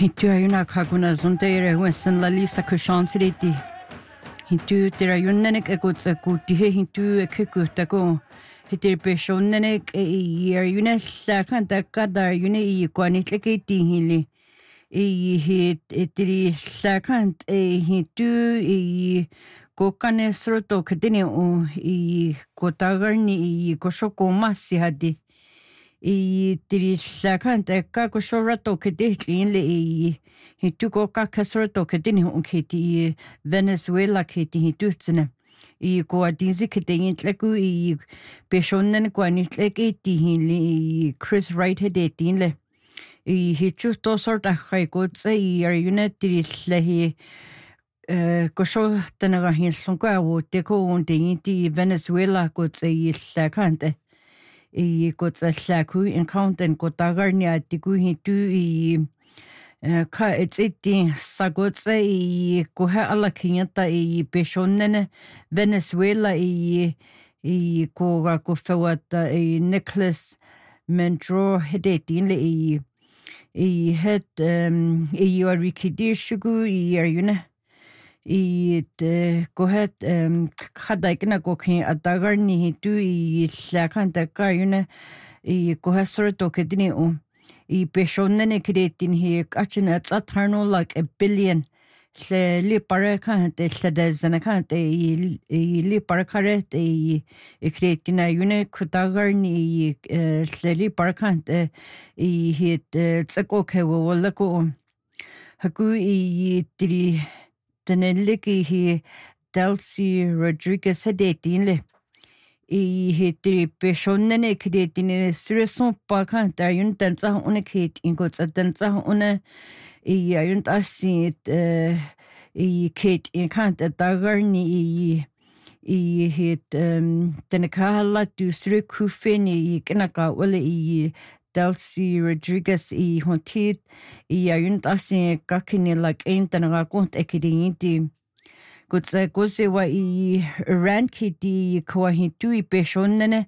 Hitu ayuna kaguna zonteire wensen la lisa kushansiriti. Hitu tera yunnenek ekutsa kutihe hitu ekekutako. Hitir peshonnenek yer yunessa kanta kadar yune iyi kwanitleketi hili. Iyi hit etiri sakant hitu iyi kokane sroto ketini o iyi kotagarni iyi koshoko masi hadi. I tiri sakanta kako shorato kedetli le hituko kakasroto kedini unketi Venezuela keti hitutsene I ko adinzi kedin tleku I peshonnen ko anitleketi le Chris Wright hedetin le I hitu to sorta khaiko tse I unitiri le kosho tanaga hinslonko awote ko ondinti Venezuela ko tse sakante I got a slaku encounter and got a garnia tiku hitu ka it's eating sagotsa koha ala kinyata peshonene Venezuela koga kofawata Nicholas Maduro hedetin le had rikidishugu yuna kohet khadaikna kokhin adagarni hitu lakanta kayuna kohasroto kedini o peshonne kretin he kachna tsatharno like a billion li parakan te ladazana kan te li parakare te kretina yune kudagarni li parakan te hit tsakokhe wolako haku tri Teneliki he Delcy Rodriguez hedetinle. Hitri peshonne kedetine sureson pakan ta yun danza uneket ingots a danza une yun asit kate in kant a dagarni hit tenekala tu sure kufeni kanaka wale Delcy Rodriguez hontit yun asin kakini like intanaga kont ekidinti gutsa gose wa Iran kiti kwa hitu peshonne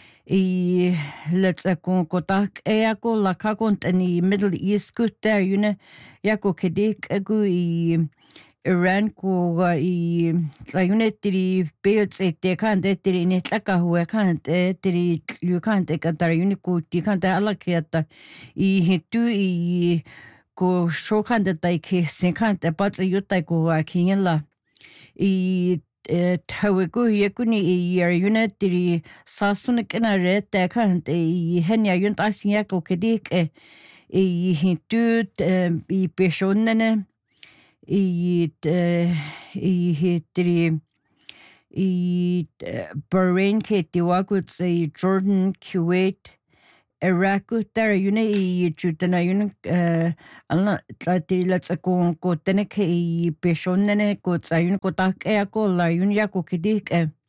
let's kon kotak eako lakakont ani Middle East gut there yune yako kedik agu Iran ko tsayune tiri beots ete kan de tiri netlaka huwa kan de tiri lukan de kadar uniku ti kan de alakiata hitu ko shokan de taike senkan de pats yutai ko akinla tawego yakuni yune tiri sasunik na rete kan de henya yunt asiya ko kedik hitu peshonne hitri Bahrain keti wakut say Jordan Kuwait Iraq there yune jutana yun alla tati let's go teneke peshonne ko tsayun ko tak ko la yun yako kedik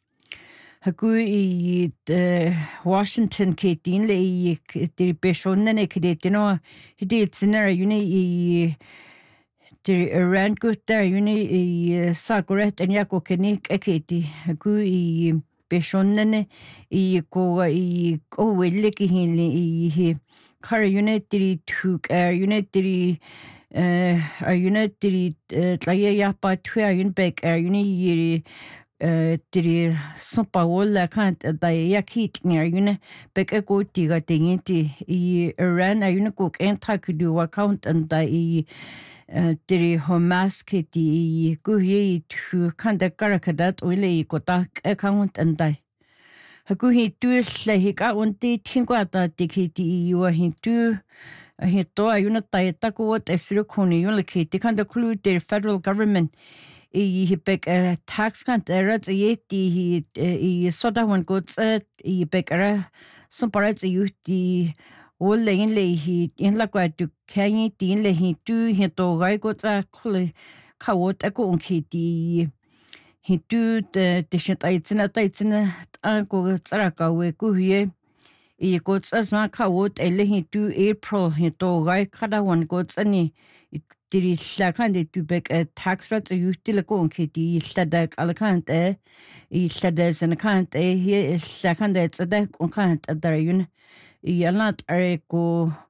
haku Washington ketin le ti peshonne kedetino hiditsner yune Iran gut there yuni sakuret and yako kenik eketi gu peshonne ko weliki hili kar unitary tuk unitary unitary tlaye ya pa twa yun bek uni tiri sopa wala kant da yakit ngar yune bek ko tiga tingiti Iran ayun ko enta kudu account and da tiri Hamas keti guhi tu kanda karakadat ole kotak account and dai hakuhi tu slehika unti tingwata tikiti wa hintu hito ayuna taita ko tesru khoni yun lekiti kanda kulu the federal government bek tax kanterat yeti soda one goods bekara somparat yuti Ole in le in la quatu canyi tin le hitu hito gai go tsa khule khawot ako unkiti hitu the shit aitzina ko tsara ka we ku ye go tsa sa khawot ele hitu April hito gai kada one go tsani tiri lakan de tu bek tax rate yuti le ko unkiti sladak alakante slada zanakante he lakan de tsada unkant adarayun Yalat areko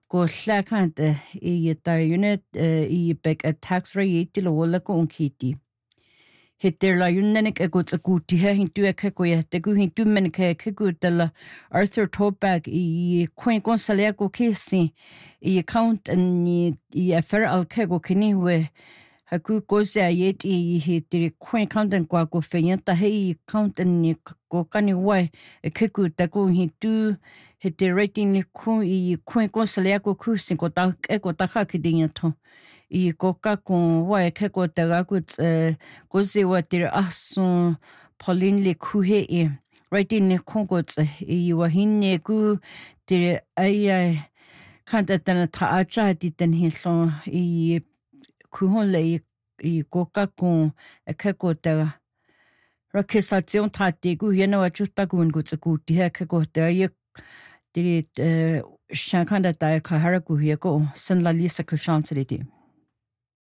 go llakant I tar unit I beg a tax rate lo wala ko onkiti. Hitter la yunnenik ego tsakuti ha hintu ekeko ya tegu hintu menke ekeko dala Arthur Tobag I Queen Gonsalea go kesi I account ni I affair alkego kini we haku goze ayet I hitter Queen accountant kwa go fenyanta he account ni go kani wai ekeko tago hintu hitter rating ni ku I Queen Gonsalea go kusin go ta eko ta hakidinga to I koka kon wa ekeko taga goze wa tir ason Pauline le kuhe I rating ni kongots I wa hinne ku tir ai kanta tana ta acha di ten hislon I kuhon le I koka kon ekeko taga rakesation trate gu yena wa chuta gun go tsaku di ekeko taga ye tir shankanda ta kahara gu ye ko san la lisa ku chance